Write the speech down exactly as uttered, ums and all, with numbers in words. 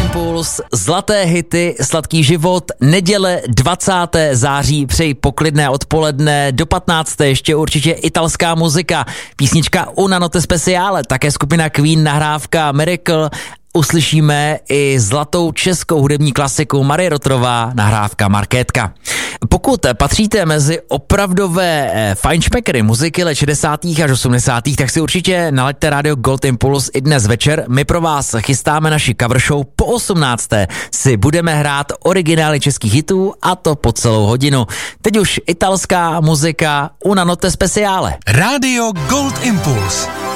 Impuls, zlaté hity, sladký život, neděle dvacátého září, přeji poklidné odpoledne, do patnácté ještě určitě italská muzika, písnička Una notte speciale, také skupina Queen, nahrávka Miracle, uslyšíme i zlatou českou hudební klasiku Marie Rotrová, nahrávka Markétka. Pokud patříte mezi opravdové fajnšmekry muziky let šedesátých až osmdesátých, tak si určitě nalaďte rádio Gold Impuls i dnes večer. My pro vás chystáme naši cover show. Po osmnácté si budeme hrát originály českých hitů, a to po celou hodinu. Teď už italská muzika Una notte speciale. Rádio Gold Impuls.